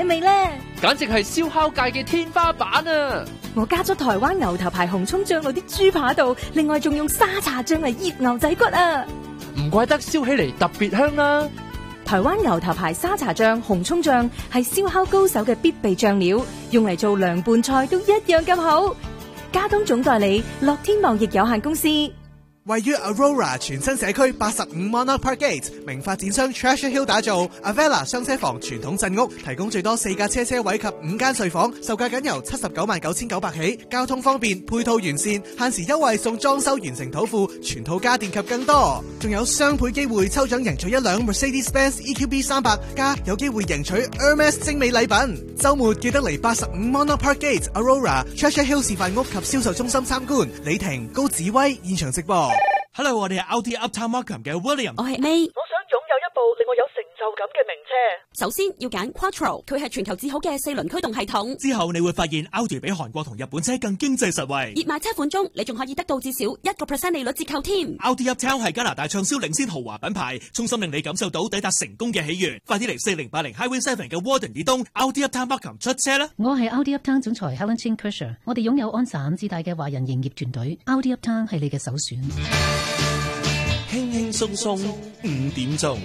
野味呢？ 簡直係燒烤界嘅天花板啊！ 我加咗台灣牛頭牌紅蔥醬落啲豬扒度，另外仲用沙茶醬嚟醃牛仔骨啊！ 唔怪得燒起嚟特別香啦！ 台灣牛頭牌沙茶醬、紅蔥醬係燒烤高手嘅必備醬料，用嚟做涼拌菜都一樣咁好。加東總代理樂天貿易有限公司。 位於 Aurora 全新社區85 Monarch Park Gate， 名發展商 Treasure Hill 打造 Avella 雙車房傳統鎮屋，提供最多4架車位及5間睡房，售價僅由799900起，交通方便，配套完善，限時優惠送裝修完成土庫，全套家電及更多，仲有雙倍機會抽獎贏取一輛 Mercedes-Benz EQB 300，加有機會贏取 Hermes 精美禮品。週末記得嚟85 Monarch Park Gate Aurora Treasure Hill 示範屋及銷售中心參觀。李婷、高子威現場直播。 Hello， 我哋係 Audi Uptown Markham 嘅 William。 我係 May。 我想擁有一部令我有成就感嘅名車。 首先要揀 Quattro， 佢係全球至好嘅4輪驅動系統。 之後你會發現 Audi 比韓國同日本車更經濟實惠。 熱賣車款中，你仲可以得到至少1% 利率折扣添。 Audi Uptown 係加拿大暢銷領先豪華品牌，衷心令你感受到抵達成功嘅喜悅。快啲嚟4080 Highway 7嘅 Warden 以東 Audi Uptown Markham 出車啦！ 我係 Audi Uptown 總裁 Helen Chin Kersher， 我哋擁有安省自帶嘅華人營業團隊。Audi Uptown 係你嘅首選。 輕輕鬆鬆5點鐘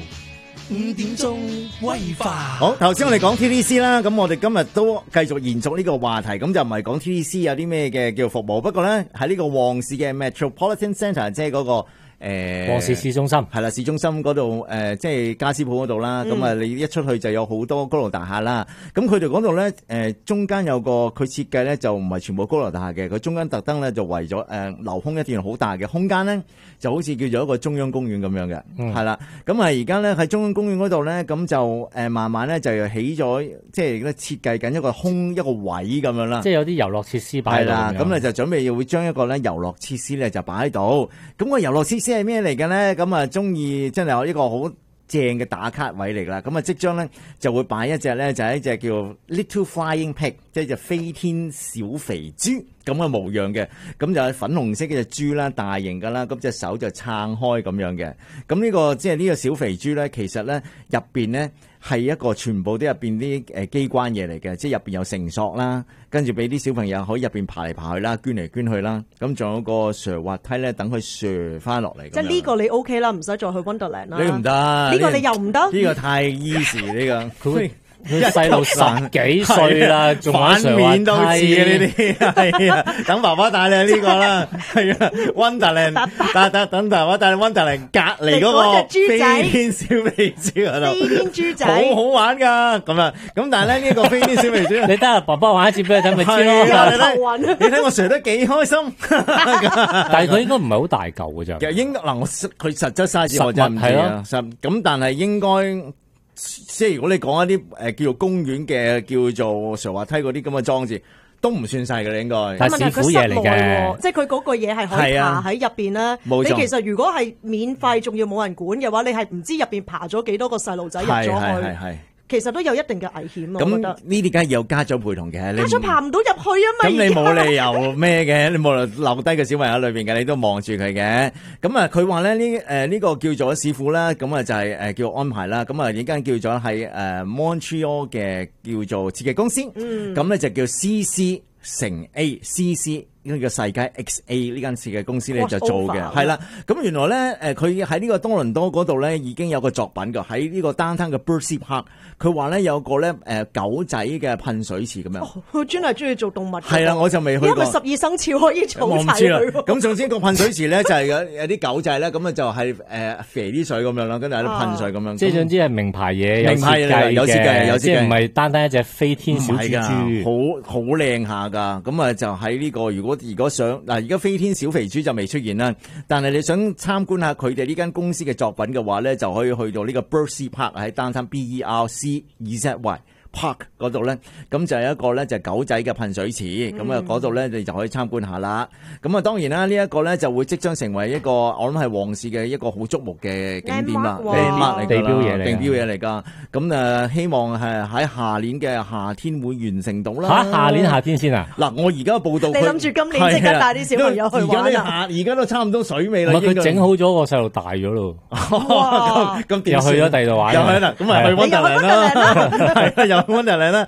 ，5點鐘威化。 好，頭先我哋講 TTC 啦，咁我哋今日都繼續延續呢個話題，咁就唔係講 TTC 有啲咩嘅叫服務，不過咧喺呢個旺市嘅 Metropolitan Centre， 即係嗰個旺市市中心係啦，市中心嗰度即係家私鋪嗰度啦。咁啊，你一出去就有好多高樓大廈啦。咁佢哋嗰度咧中間有個佢設計咧就唔係全部高樓大廈嘅，佢中間特登咧就為咗留空一段好大嘅空間咧，就好似叫做一個中央公園咁樣嘅，係啦。咁啊而家咧喺中央公園嗰度咧，咁就慢慢咧就起咗，即係咧設計緊一個位咁樣啦。 即係有啲遊樂設施擺喺度。係啦， 咁咧就準備會將一個咧遊樂設施咧就擺喺度。咁個遊樂設施係咩嚟嘅咧？咁啊中意真係有一個好正嘅打卡位嚟啦。咁啊即將咧就會擺一隻咧就係一隻叫 Little Flying Pig， 即係隻飛天小肥豬咁嘅模樣嘅。咁就係粉紅色嘅隻豬啦，大型噶啦，咁隻手就撐開咁樣嘅。咁呢個即係呢個小肥豬咧，其實咧入邊咧係一個全部都入邊啲機關嘢嚟嘅，即係入邊有繩索啦，跟住俾啲小朋友可以入邊爬嚟爬去啦，捐嚟捐去啦。咁仲有個瀡滑梯咧，等佢瀡翻落嚟。 即係呢個你 OK 啦，唔使再去 Wonderland 啦。 呢個唔得， 呢個你又唔得。 呢個太 easy 呢個。 佢細路10幾歲啦，仲玩反面都似嘅呢啲，係啊，等爸爸帶你呢個啦，係啊 ，Wonderland， 等爸爸帶你 Wonderland 隔離嗰個飛天小肥豬嗰度， 飛天豬仔， 好好玩㗎，咁啊，咁但係咧呢個飛天小肥豬， 你得啊，爸爸玩一次俾你睇咪知咯， 你睇我 share 得幾開心， 但係佢應該唔係好大嚿㗎咋， 其實應該嗱，佢實質 size 我真係唔知啊，咁但係應該。即係如果你講一啲叫做公園嘅叫做瀡滑梯嗰啲咁嘅裝置，都唔算細嘅，你應該。 但係師傅嘢嚟嘅， 即係佢嗰個嘢係可以爬喺入邊咧。你其實如果係免費，仲要冇人管嘅話，你係唔知入邊爬咗幾多個細路仔入咗去。其實都有一定嘅危險啊！我覺得呢啲梗係有家長陪同嘅， 家長爬唔到入去啊嘛。 咁你冇理由咩嘅？你冇理由留低個小朋友裏邊嘅，你都望住佢嘅。咁啊，佢話咧呢個叫做師傅啦，咁啊就係叫安排啦。咁啊呢間叫做係Montreal 嘅叫做設計公司，咁咧就叫 CC 乘 A，CC 呢個世界 XA 呢間設計公司咧就做嘅，係啦。咁原來咧佢喺呢個多倫多嗰度咧已經有個作品㗎，喺呢個 downtown 嘅 Birdsea Park。佢話咧有個咧狗仔嘅噴水池咁樣。 佢專係中意做動物。係啦，我就未去過。 因為12生肖可以儲齊佢。 我唔知啦。咁總之個噴水池咧就係有啲狗仔咧，咁啊就係肥啲水咁樣啦，跟住喺度噴水咁樣。 即係總之係名牌嘢， 名牌嘢有設計， 即係唔係單單一隻飛天小豬豬， 好靚下㗎。咁啊就喺呢個如果想嗱，而家飛天小肥豬就未出現啦，但係你想參觀下佢哋呢間公司嘅作品嘅話咧，就可以去到呢個 Birdsea Park 喺 downtown BERCEZY Park 嗰度咧，咁就有一個咧就狗仔嘅噴水池，咁啊嗰度咧你就可以參觀下啦。咁啊當然啦，呢一個咧就會即將成為一個我諗係旺市嘅一個好矚目嘅景點啦， 地標嘢嚟㗎。咁希望係喺下年嘅夏天會完成到啦。 下年夏天先啊？ 嗱，我而家報道， 你諗住今年即刻帶啲小朋友去玩啊？ 而家都差唔多水尾啦。 佢整好咗個細路大咗咯。 咁又去咗第二度玩。 又去啦，咁咪去Wonderland啦。係啊，又去Wonderland啦。